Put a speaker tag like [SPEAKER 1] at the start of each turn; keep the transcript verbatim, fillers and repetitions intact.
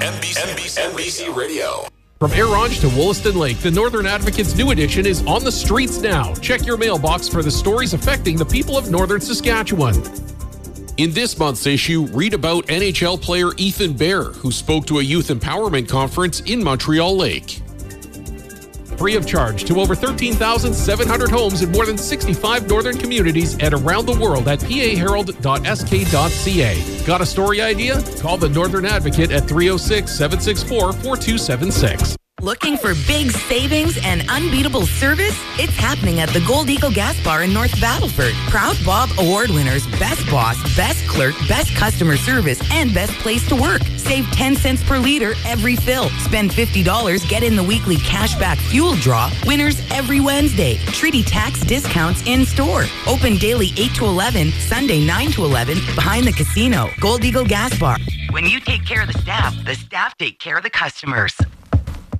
[SPEAKER 1] N B C, N B C Radio.
[SPEAKER 2] From Arange to Wollaston Lake, the Northern Advocate's new edition is on the streets now. Check your mailbox for the stories affecting the people of Northern Saskatchewan. In this month's issue, read about N H L player Ethan Bear, who spoke to a youth empowerment conference in Montreal Lake. Free of charge to over thirteen thousand seven hundred homes in more than sixty-five northern communities and around the world at p a herald dot s k dot c a. Got a story idea? Call the Northern Advocate at three oh six, seven six four, four two seven six.
[SPEAKER 3] Looking for big savings and unbeatable service? It's happening at the Gold Eagle Gas Bar in North Battleford. Proud Bob Award winners Best Boss, Best Clerk, Best Customer Service, and Best Place to Work. Save ten cents per liter every fill. Spend fifty dollars, get in the weekly cashback fuel draw. Winners every Wednesday. Treaty tax discounts in store. Open daily eight to eleven, Sunday nine to eleven, behind the casino. Gold Eagle Gas Bar. When you take care of the staff, the staff take care of the customers.